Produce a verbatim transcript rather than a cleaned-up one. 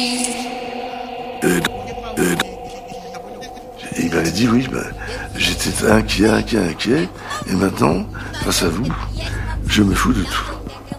Euh, euh, et il m'avait dit oui, bah, j'étais inquiet, inquiet, inquiet, et maintenant, grâce à vous, je me fous de tout.